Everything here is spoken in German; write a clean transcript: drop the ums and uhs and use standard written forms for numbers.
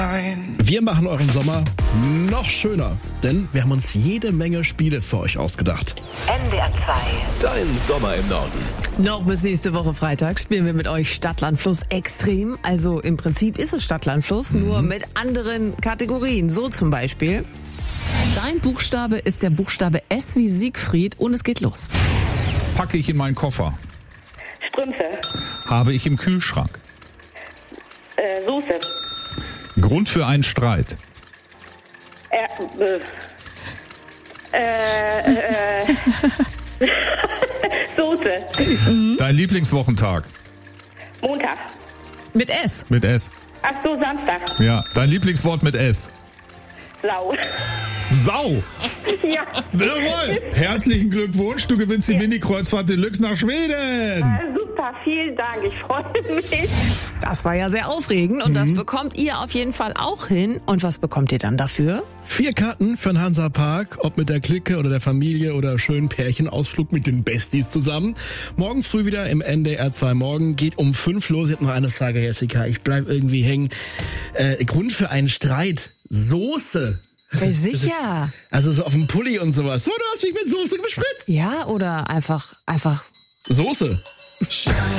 Wir machen euren Sommer noch schöner, denn wir haben uns jede Menge Spiele für euch ausgedacht. NDR 2. Dein Sommer im Norden. Noch bis nächste Woche Freitag spielen wir mit euch Stadt, Land, Fluss extrem. Also im Prinzip ist es Stadt, Land, Fluss, nur mit anderen Kategorien. So zum Beispiel. Dein Buchstabe ist der Buchstabe S wie Siegfried und es geht los. Packe ich in meinen Koffer. Strümpfe. Habe ich im Kühlschrank. Soße. Grund für einen Streit. Soße. Dein Lieblingswochentag. Montag. Mit S. Mit S. Ach so, Samstag. Ja. Dein Lieblingswort mit S. Sau. Sau. Ja. Jawohl. Herzlichen Glückwunsch. Du gewinnst die Mini-Kreuzfahrt Deluxe nach Schweden. Super, vielen Dank. Ich freue mich. Das war ja sehr aufregend und das bekommt ihr auf jeden Fall auch hin. Und was bekommt ihr dann dafür? 4 Karten für den Hansapark, ob mit der Clique oder der Familie oder schönen Pärchenausflug mit den Besties zusammen. Morgen früh wieder im NDR 2 Morgen, geht um 5 los. Ich habe noch eine Frage, Jessica, ich bleib irgendwie hängen. Grund für einen Streit, Soße. Sicher. Also so auf dem Pulli und sowas. So, du hast mich mit Soße bespritzt. Ja, oder einfach Soße.